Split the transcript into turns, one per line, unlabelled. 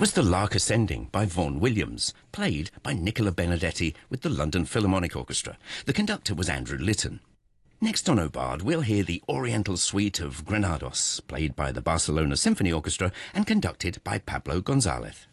was The Lark Ascending by Vaughan Williams, played by Nicola Benedetti with the London Philharmonic Orchestra. The conductor was Andrew Litton. Next on Obard, we'll hear the Oriental Suite of Granados, played by the Barcelona Symphony Orchestra and conducted by Pablo Gonzalez.